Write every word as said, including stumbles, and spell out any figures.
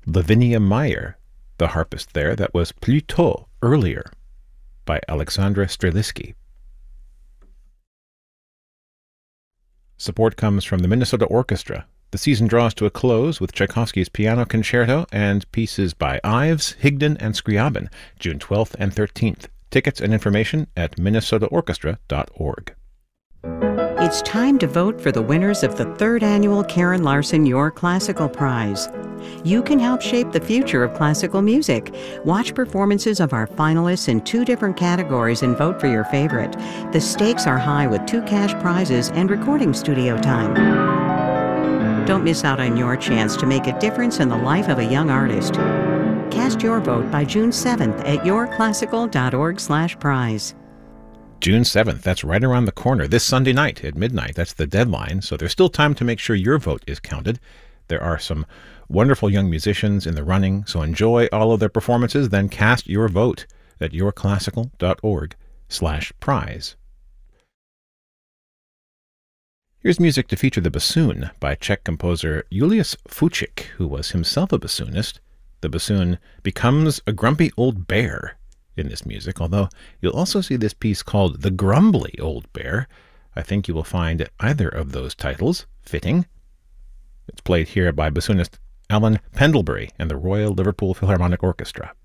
Lavinia Meyer, the harpist there. That was Plus tôt, earlier, by Alexandra Strelitzky. Support comes from the Minnesota Orchestra. The season draws to a close with Tchaikovsky's Piano Concerto and pieces by Ives, Higdon, and Scriabin, June twelfth and thirteenth. Tickets and information at minnesota orchestra dot org. It's time to vote for the winners of the third annual Karen Larson Your Classical Prize. You can help shape the future of classical music. Watch performances of our finalists in two different categories and vote for your favorite. The stakes are high with two cash prizes and recording studio time. Don't miss out on your chance to make a difference in the life of a young artist. Cast your vote by June seventh at your classical dot org slash prize. June seventh, that's right around the corner. This Sunday night at midnight, that's the deadline. So there's still time to make sure your vote is counted. There are some wonderful young musicians in the running, so enjoy all of their performances, then cast your vote at your classical dot org slash prize. Here's music to feature the bassoon by Czech composer Julius Fučík, who was himself a bassoonist. The bassoon becomes a grumpy old bear in this music, although you'll also see this piece called The Grumbly Old Bear. I think you will find either of those titles fitting. It's played here by bassoonist Alan Pendlebury and the Royal Liverpool Philharmonic Orchestra.